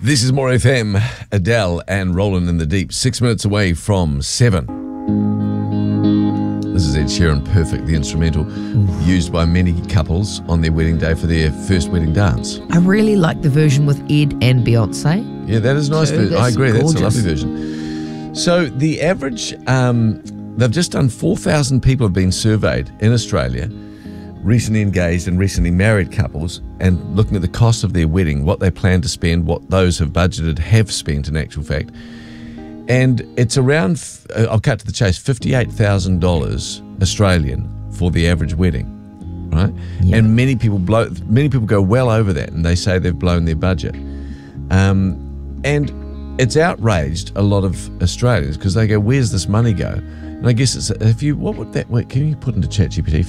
This is More FM, Adele and Rolling in the Deep. 6 minutes away from 7. This is Ed Sheeran, Perfect, the instrumental, used by many couples on their wedding day for their first wedding dance. I really like the version with Ed and Beyonce. Yeah, that is a nice version. I agree, gorgeous. That's a lovely version. So the average, they've just done 4,000 people have been surveyed in Australia, recently engaged and recently married couples, and looking at the cost of their wedding, what they plan to spend, what those have budgeted have spent in actual fact. And it's around, I'll cut to the chase, $58,000 Australian for the average wedding, right? Yeah. And many people go well over that, and they say they've blown their budget. And it's outraged a lot of Australians because they go, where's this money go? And I guess it's, what would that work? Can you put into ChatGPT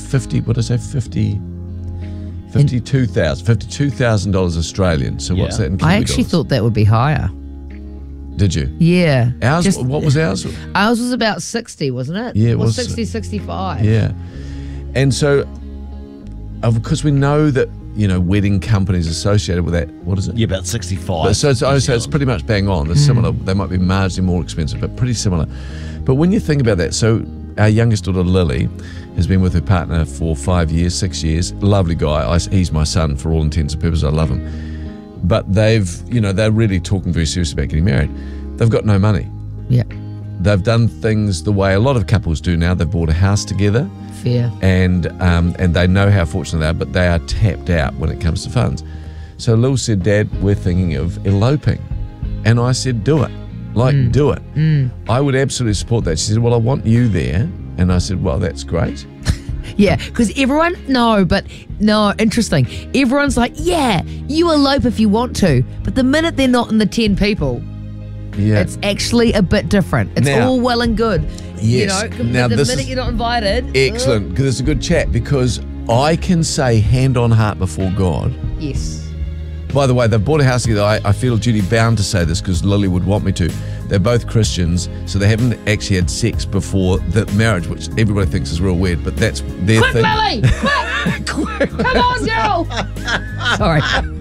52,000 Australian. So what's that in Kiwi I actually dollars? thought that would be higher. Did you? Yeah. Ours, what was ours? Ours was about 60, wasn't it? Yeah, it was 60, 65. Yeah. And so, because we know that, wedding companies associated with that, what is it? Yeah, about 65. So it's pretty much bang on. They're similar. They might be marginally more expensive, but pretty similar. But when you think about that, so our youngest daughter, Lily, has been with her partner for 5 years, 6 years. Lovely guy. He's my son for all intents and purposes. I love him. But they're really talking very seriously about getting married. They've got no money. Yeah. They've done things the way a lot of couples do now. They've bought a house together. Fair. And they know how fortunate they are, but they are tapped out when it comes to funds. So Lil said, Dad, we're thinking of eloping. And I said, do it. Do it. I would absolutely support that. She said, well, I want you there. And I said, well, that's great. Yeah, because interesting. Everyone's like, yeah, you elope if you want to. But the minute they're not in the 10 people, it's actually a bit different. It's all well and good. Yes. Now, the minute you're not invited. Excellent, because it's a good chat, because I can say hand on heart before God. Yes. By the way, they've bought a house together. I feel duty bound to say this because Lily would want me to. They're both Christians, so they haven't actually had sex before the marriage, which everybody thinks is real weird, but that's their Quick, thing. Lily! Quick! Come on, girl! Sorry.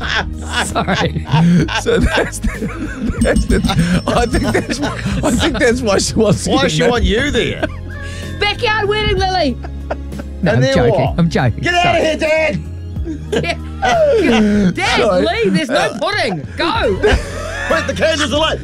So I think that's why she wants to Why get does she married. want you there? Backyard wedding, Lily! No, And then joking. what? I'm joking. Get out of here, Dad! Dad, leave. There's no pudding. Go. Wait, the candles are lit.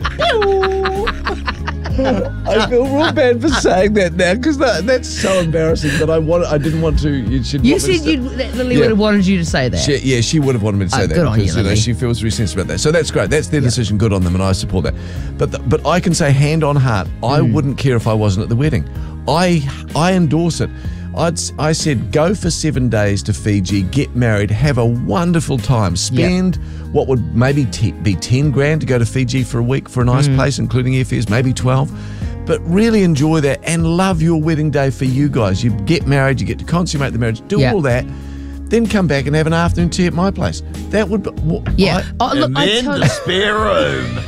I feel real bad for saying that now because that's so embarrassing that I didn't want to. You said that Lily would have wanted you to say that. She would have wanted me to say that good on because you, Lily. she feels very sensitive about that. So that's great. That's their decision. Good on them, and I support that. But I can say hand on heart, I wouldn't care if I wasn't at the wedding. I endorse it. I said go for 7 days to Fiji, get married, have a wonderful time, spend what would maybe be 10 grand to go to Fiji for a week for a nice place, including airfares, maybe 12. But really enjoy that and love your wedding day for you guys. You get married, you get to consummate the marriage, do all that, then come back and have an afternoon tea at my place. That would be... And then the spare room.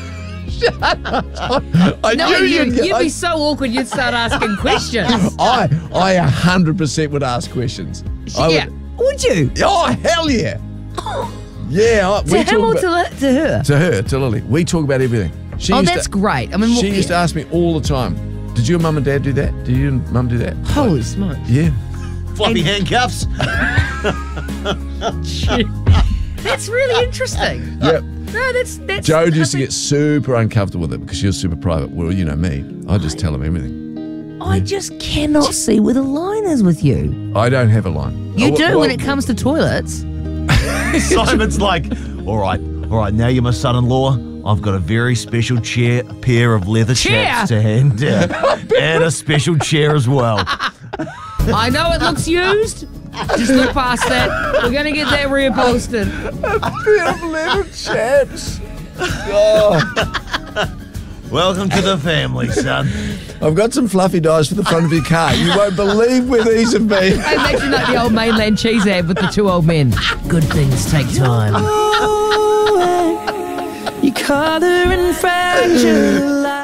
You'd be so awkward you'd start asking questions. I 100% would ask questions. Would you? Oh, hell yeah. Yeah. To him or to her? To her, to Lily. We talk about everything. That's great. I mean, she used to ask me all the time, did your mum and dad do that? Did you and mum do that? Holy smokes. Yeah. Fluffy handcuffs. That's really interesting. Yep. No, that's Jode used to get super uncomfortable with it because she was super private. Well, you know me. I just tell him everything. I just cannot see where the line is with you. I don't have a line. You do when it comes to toilets. Simon's like, all right, now you're my son-in-law. I've got a very special pair of leather chaps to hand out. And a special chair as well. I know it looks used. Just look past that. We're going to get that reupholstered. A pair of leather chaps. Oh. Welcome to the family, son. I've got some fluffy dice for the front of your car. You won't believe where these have been. It makes me like the old mainland cheese ad with the two old men. Good things take time. You color and fragile.